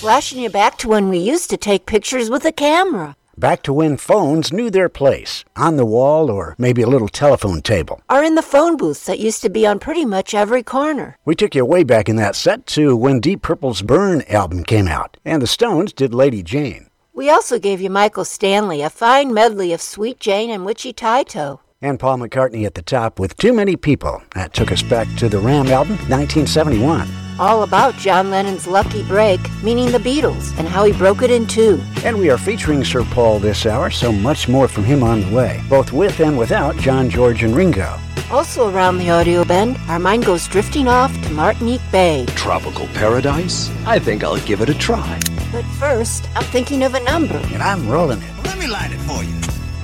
Flashing you back to when we used to take pictures with a camera. Back to when phones knew their place, on the wall or maybe a little telephone table. Or in the phone booths that used to be on pretty much every corner. We took you way back in that set to when Deep Purple's Burn album came out, and the Stones did Lady Jane. We also gave you Michael Stanley, a fine medley of Sweet Jane and Witchy Taito. And Paul McCartney at the top with Too Many People. That took us back to the Ram album, 1971. All about John Lennon's lucky break, meaning the Beatles, and how he broke it in two. And we are featuring Sir Paul this hour, so much more from him on the way, both with and without John, George, and Ringo. Also around the audio bend, our mind goes drifting off to Martinique Bay. Tropical paradise? I think I'll give it a try. But first, I'm thinking of a number. And I'm rolling it. Let me light it for you.